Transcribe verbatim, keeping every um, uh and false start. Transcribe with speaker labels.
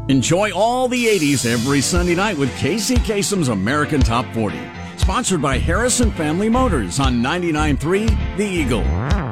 Speaker 1: Enjoy all the eighties every Sunday night with Casey Kasem's American Top forty. Sponsored by Harrison Family Motors on ninety-nine point three The Eagle.